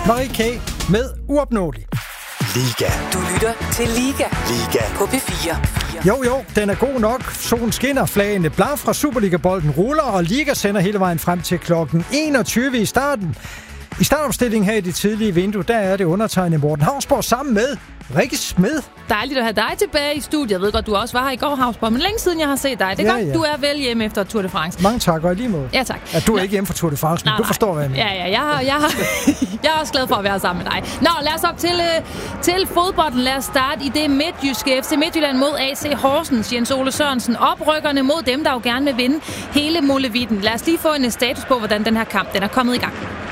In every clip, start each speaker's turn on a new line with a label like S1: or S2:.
S1: Marie K. med Uopnåelig.
S2: Liga.
S3: Du lytter til Liga.
S2: Liga.
S3: På P4.
S1: Jo, den er god nok. Solen skinner, flagene blad fra Superliga-bolden ruller, og Liga sender hele vejen frem til klokken 21 i starten. I startopstillingen her i det tidlige vindue, der er det undertegnet Morten Hausborg sammen med Rikke Smed.
S4: Dejligt at have dig tilbage i studiet. Jeg ved godt, du også var her i går, Hausborg, men længe siden jeg har set dig. Det er godt, du er vel hjemme efter Tour de France.
S1: Mange tak, og i lige måde.
S4: Ja, tak.
S1: At du er ikke hjemme for Tour de France, men du forstår, hvad jeg mener.
S4: Jeg er også glad for at være sammen med dig. Nå, lad os op til fodbolden. Lad os starte i det midtjyske. FC Midtjylland mod AC Horsens. Jens Ole Sørensen. Oprykkerne mod dem, der jo gerne vil vinde hele Molevitten. Lad os lige få en status på, hvordan den her kamp den er kommet i gang.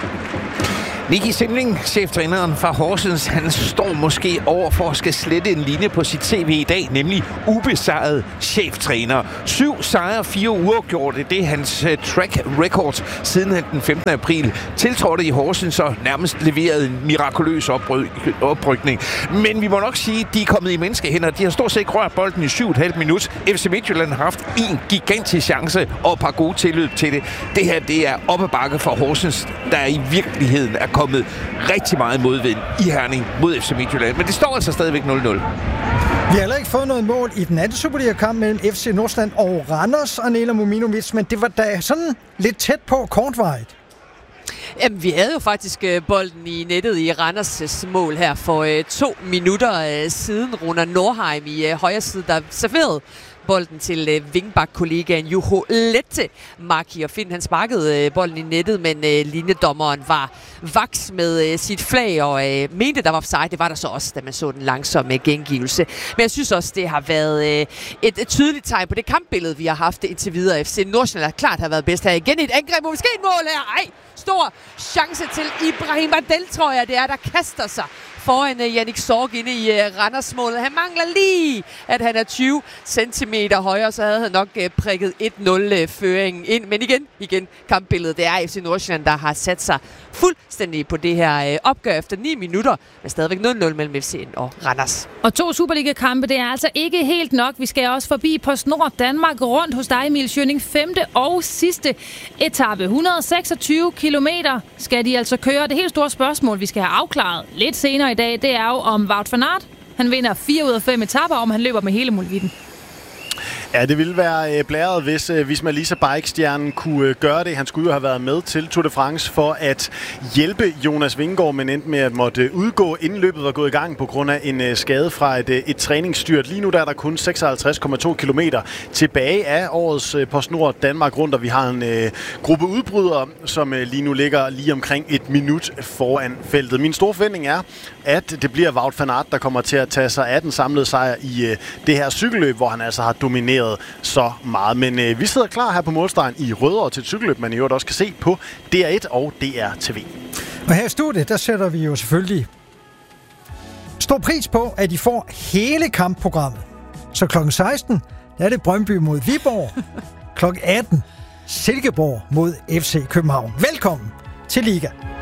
S5: Nicky Simling, cheftræneren fra Horsens, han står måske over for at skal slette en linje på sit CV i dag, nemlig ubesejret cheftræner. 7 sejre, 4 uafgjorte, det er hans track record siden han den 15. april tiltrådte i Horsens og nærmest leverede en mirakuløs oprykning. Men vi må nok sige, at de er kommet i menneskehænder. De har stort set ikke rørt bolden i 7,5 minut. FC Midtjylland har haft en gigantisk chance og et par gode tilløb til det. Det her, det er op ad bakke for Horsens, der i virkeligheden er kommet rigtig meget modvind i Herning mod FC Midtjylland. Men det står altså stadigvæk 0-0.
S1: Vi har heller ikke fået noget mål i den anden Superliga-kamp mellem FC Nordsjælland og Randers og Nela Muminovic, men det var da sådan lidt tæt på kortvarigt.
S6: Jamen, vi havde jo faktisk bolden i nettet i Randers' mål her for 2 minutter siden. Runa Nordheim i højre side, der serverede bolden til vingbak-kollegaen Juho Lehtomäki, og Finn han sparkede bolden i nettet, men linjedommeren var vaks med sit flag og mente, der var offside. Det var der så også, da man så den langsomme gengivelse. Men jeg synes også, det har været et tydeligt tegn på det kampbillede, vi har haft indtil videre. FC Nordsjælland klart har været bedst her. Igen et angreb, måske et mål her. Ej, stor chance til Ibrahim Adel, tror jeg det er, der kaster sig foran Jannik Sorg inde i Randers-målet. Han mangler lige, at han er 20 centimeter højere, så havde han nok prikket 1-0-føringen ind. Men igen, kampbilledet, det er FC Nordsjælland, der har sat sig fuldstændig på det her opgør efter 9 minutter, men stadigvæk 0-0 mellem FCN og Randers.
S4: Og 2 Superliga-kampe, det er altså ikke helt nok. Vi skal også forbi PostNord Danmark rundt hos dig, Emil Schønning. 5. og sidste etape. 126 kilometer skal de altså køre. Det helt store spørgsmål, vi skal have afklaret lidt senere i dag, det er jo om Wout van Aert. Han vinder 4 ud af 5 etaper, om han løber med hele Molevitten.
S7: Ja, det ville være blæret, hvis Visma Lease Bike-stjernen kunne gøre det. Han skulle jo have været med til Tour de France for at hjælpe Jonas Vingegaard, men endte med at måtte udgå, inden løbet var gået i gang på grund af en skade fra et træningsstyrt. Lige nu der er der kun 56,2 kilometer tilbage af årets PostNord Danmark rundt, og vi har en gruppe udbrydere, som lige nu ligger lige omkring 1 minut foran feltet. Min store forventning er, at det bliver Wout van Aert, der kommer til at tage sig af den samlede sejr i det her cykelløb, hvor han altså har domineret så meget. Men vi sidder klar her på målstregen i Rødovre til et cykelløb, man i øvrigt også kan se på DR1 og DR TV.
S1: Og her i studiet, der sætter vi jo selvfølgelig stor pris på, at I får hele kampprogrammet. Så klokken 16, der er det Brøndby mod Viborg. Klokken 18, Silkeborg mod FC København. Velkommen til Liga.